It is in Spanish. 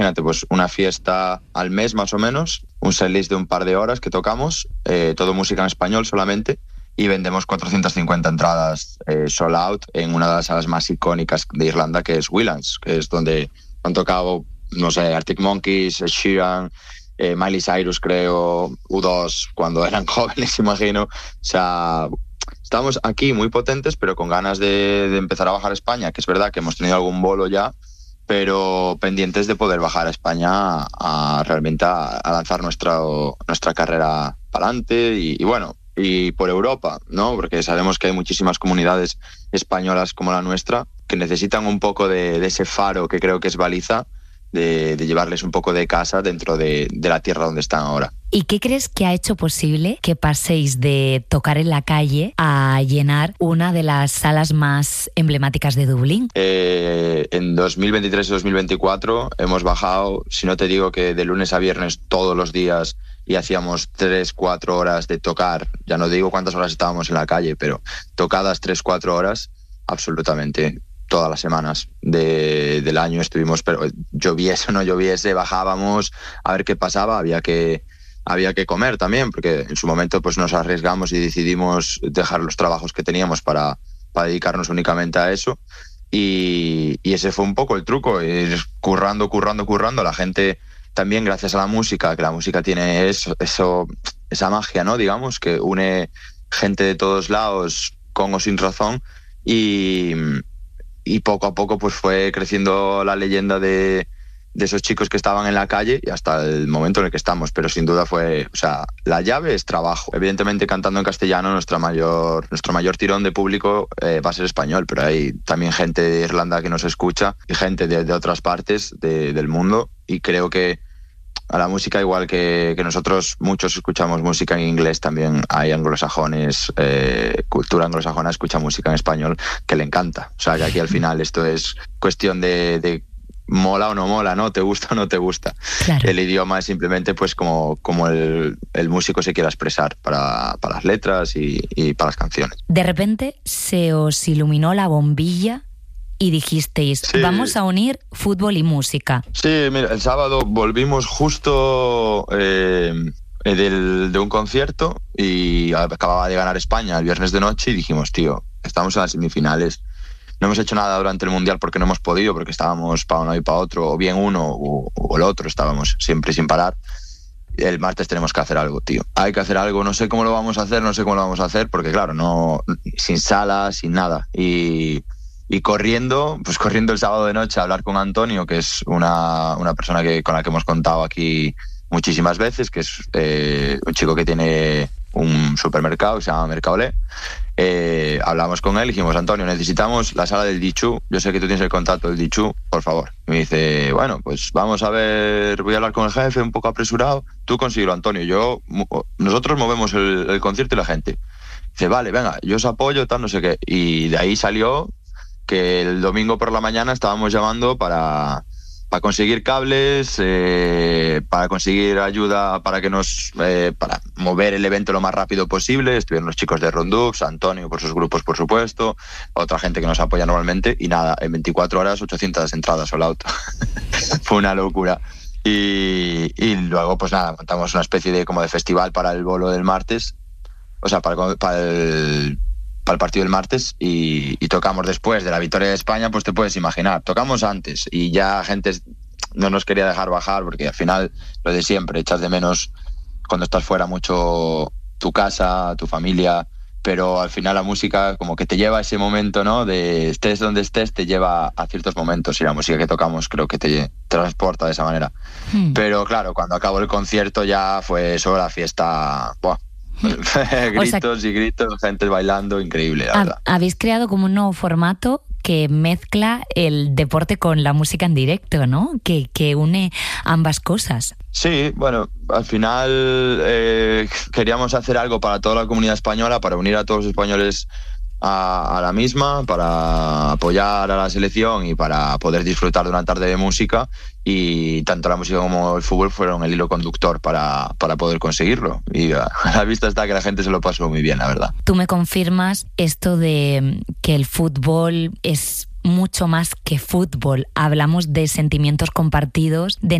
imagínate, pues una fiesta al mes más o menos, un setlist de un par de horas que tocamos, todo música en español solamente, y vendemos 450 entradas sold out en una de las salas más icónicas de Irlanda, que es Willands, que es donde han tocado, no sé, Arctic Monkeys, Ed Sheeran, Miley Cyrus, creo, U2, cuando eran jóvenes, imagino. O sea, estamos aquí muy potentes, pero con ganas de empezar a bajar a España, que es verdad que hemos tenido algún bolo ya, pero pendientes de poder bajar a España realmente a lanzar nuestra carrera para adelante y bueno, y por Europa, ¿no? Porque sabemos que hay muchísimas comunidades españolas como la nuestra que necesitan un poco de ese faro que creo que es Baliza, de llevarles un poco de casa dentro de la tierra donde están ahora. ¿Y qué crees que ha hecho posible que paséis de tocar en la calle a llenar una de las salas más emblemáticas de Dublín? En 2023 y 2024 hemos bajado, si no te digo que de lunes a viernes todos los días, y hacíamos 3-4 horas de tocar. Ya no digo cuántas horas estábamos en la calle, pero tocadas 3-4 horas absolutamente todas las semanas del año estuvimos, pero lloviese o no lloviese, bajábamos a ver qué pasaba. Había que comer también, porque en su momento pues nos arriesgamos y decidimos dejar los trabajos que teníamos para dedicarnos únicamente a eso, y ese fue un poco el truco, ir currando. La gente también, gracias a la música, que la música tiene esa magia, ¿no? Digamos, que une gente de todos lados con o sin razón, y poco a poco pues fue creciendo la leyenda de esos chicos que estaban en la calle y hasta el momento en el que estamos, pero sin duda fue, o sea, la llave es trabajo. Evidentemente, cantando en castellano, nuestro mayor tirón de público va a ser español, pero hay también gente de Irlanda que nos escucha y gente de otras partes del mundo, y creo que a la música, igual que nosotros muchos escuchamos música en inglés, también hay anglosajones, cultura anglosajona escucha música en español que le encanta. O sea, que aquí al final esto es cuestión de mola o no mola, ¿no? Te gusta o no te gusta. Claro. El idioma es simplemente pues como el músico se quiera expresar para las letras y para las canciones. De repente se os iluminó la bombilla y dijisteis, sí, vamos a unir fútbol y música. Sí, mira, el sábado volvimos justo de un concierto y acababa de ganar España el viernes de noche, y dijimos, tío, estamos en las semifinales. No hemos hecho nada durante el Mundial porque no hemos podido, porque estábamos para uno y para otro, o bien uno o el otro, estábamos siempre sin parar. El martes tenemos que hacer algo, tío. Hay que hacer algo, no sé cómo lo vamos a hacer, porque claro, no, sin sala, sin nada. Y corriendo el sábado de noche a hablar con Antonio, que es una persona con la que hemos contado aquí muchísimas veces, que es un chico que tiene un supermercado que se llama Mercaolé. Hablamos con él y dijimos, Antonio, necesitamos la sala del Dichu, yo sé que tú tienes el contacto del Dichu, por favor. Y me dice, bueno, pues vamos a ver, voy a hablar con el jefe, un poco apresurado, tú consíguelo, Antonio, nosotros movemos el concierto y la gente. Dice, vale, venga, yo os apoyo, tal, no sé qué. Y de ahí salió que el domingo por la mañana estábamos llamando para conseguir cables, para conseguir ayuda para para mover el evento lo más rápido posible. Estuvieron los chicos de Rondux, Antonio por sus grupos, por supuesto, otra gente que nos apoya normalmente, y nada, en 24 horas 800 entradas sold out. Fue una locura. Y luego pues nada, montamos una especie de festival para el bolo del martes, o sea, para el partido del martes, y tocamos después de la victoria de España. Pues te puedes imaginar, tocamos antes y ya gente no nos quería dejar bajar, porque al final lo de siempre, echas de menos cuando estás fuera mucho tu casa, tu familia, pero al final la música como que te lleva a ese momento, ¿no? De estés donde estés, te lleva a ciertos momentos, y la música que tocamos creo que te transporta de esa manera. Pero claro, cuando acabó el concierto ya fue solo la fiesta. ¡Buah! Gritos y gritos, gente bailando, increíble, la verdad. Habéis creado como un nuevo formato que mezcla el deporte con la música en directo, ¿no? Que une ambas cosas. Sí, bueno, al final queríamos hacer algo para toda la comunidad española, para unir a todos los españoles a la misma, para apoyar a la selección y para poder disfrutar de una tarde de música, y tanto la música como el fútbol fueron el hilo conductor para poder conseguirlo, y a la vista está que la gente se lo pasó muy bien, la verdad. ¿Tú me confirmas esto de que el fútbol es mucho más que fútbol. Hablamos de sentimientos compartidos, de